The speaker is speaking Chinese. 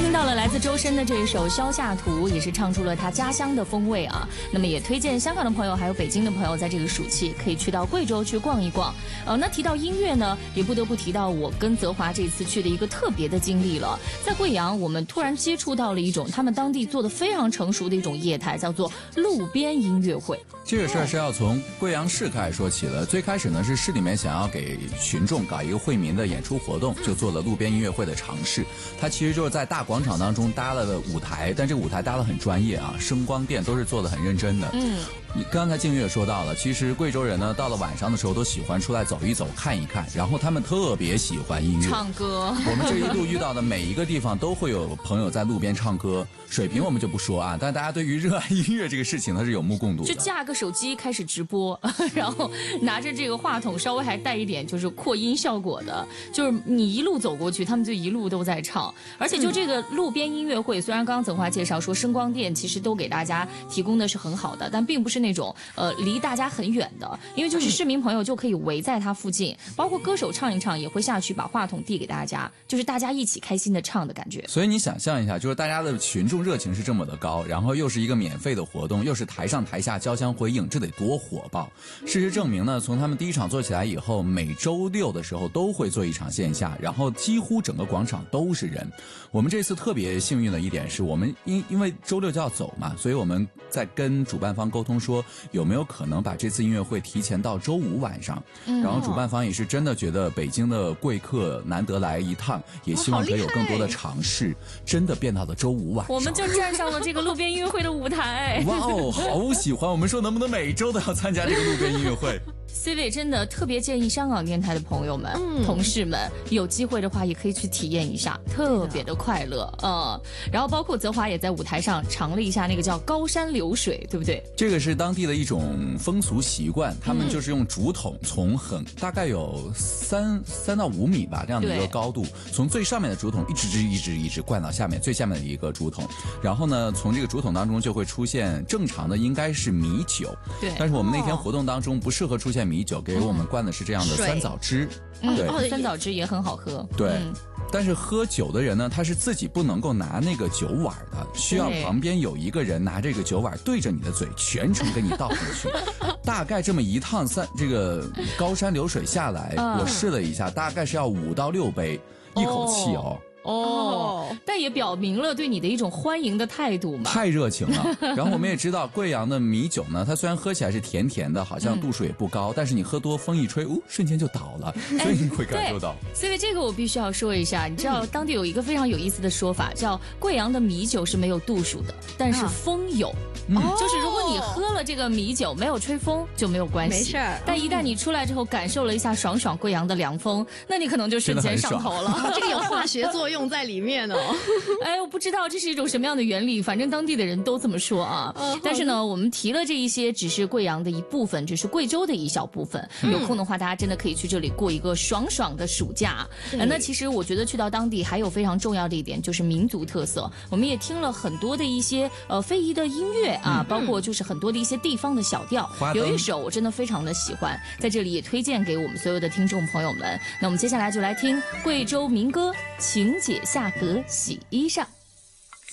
听到了来自周深的这一首《萧下图》，也是唱出了他家乡的风味啊。那么也推荐香港的朋友还有北京的朋友，在这个暑期可以去到贵州去逛一逛。那提到音乐呢，也不得不提到我跟泽华这次去的一个特别的经历了。在贵阳，我们突然接触到了一种他们当地做的非常成熟的一种业态，叫做路边音乐会。 这个事儿是要从贵阳市开始说起的。最开始呢，是市里面想要给群众搞一个惠民的演出活动，就做了路边音乐会的尝试。它其实就是在大广场当中搭了舞台，但这个舞台搭得很专业啊，声光电都是做得很认真的。你刚才静月说到了，其实贵州人呢，到了晚上的时候都喜欢出来走一走、看一看，然后他们特别喜欢音乐、 唱歌。 我们这一路遇到的每一个地方都会有朋友在路边唱歌，水平我们就不说啊，但大家对于热爱音乐这个事情，它是有目共睹的。 就架个手机开始直播，然后拿着这个话筒，稍微还带一点就是扩音效果的，就是你一路走过去，他们就一路都在唱。而且就这个路边音乐会，虽然刚刚泽华介绍说声光电其实都给大家提供的是很好的，但并不是那种离大家很远的，因为就是市民朋友就可以围在它附近，包括歌手唱一唱也会下去把话筒递给大家，就是大家一起开心的唱的感觉。 所以你想象一下，就是大家的群众热情是这么的高，然后又是一个免费的活动，又是台上台下交相辉映，这得多火爆。事实证明呢，从他们第一场做起来以后，每周六的时候都会做一场线下，然后几乎整个广场都是人。我们这次特别幸运的一点是，我们因为周六就要走嘛，所以我们在跟主办方沟通说有没有可能把这次音乐会提前到周五晚上。然后主办方也是真的觉得北京的贵客难得来一趟，也希望可以有更多的尝试，真的变到了周五晚上， 我们就站上了这个路边音乐会的舞台。 哇哦，好喜欢！我们说能不能每周都要参加这个路边音乐会 ？C 位真的特别建议香港电台的朋友们、同事们有机会的话也可以去体验一下，特别的快乐。然后包括泽华也在舞台上尝了一下那个叫高山流水，对不对？ 这个是当地的一种风俗习惯，他们就是用竹筒从大概有3到5米吧这样的一个高度，从最上面的竹筒一直灌到下面最下面的一个竹筒，然后呢从这个竹筒当中就会出现正常的应该是米酒， 对， 但是我们那天活动当中不适合出现米酒，给我们灌的是这样的酸枣汁。 对，酸枣汁也很好喝。 对。但是喝酒的人呢，他是自己不能够拿那个酒碗的，需要旁边有一个人拿这个酒碗对着你的嘴，全程给你倒进去。大概这么一趟这个高山流水下来，我试了一下，大概是要5到6杯，一口气但也表明了对你的一种欢迎的态度嘛， 太热情了。然后我们也知道贵阳的米酒呢，它虽然喝起来是甜甜的，好像度数也不高，但是你喝多风一吹，瞬间就倒了，所以你会感受到。 所以这个我必须要说一下，你知道当地有一个非常有意思的说法，叫贵阳的米酒是没有度数的，但是风有。就是如果你喝了这个米酒没有吹风就没有关系， 没事儿。 但一旦你出来之后感受了一下爽爽贵阳的凉风，那你可能就瞬间上头了。 这个有化学作用在里面哦。 我不知道这是一种什么样的原理，反正当地的人都这么说啊。但是呢，我们提了这一些只是贵阳的一部分，只是贵州的一小部分。有空的话，大家真的可以去这里过一个爽爽的暑假。那其实我觉得去到当地还有非常重要的一点就是民族特色。我们也听了很多的一些非遗的音乐啊，包括就是很多的一些地方的小调。有一首我真的非常的喜欢，在这里也推荐给我们所有的听众朋友们。那我们接下来就来听贵州民歌《晴姐下河洗衣裳》。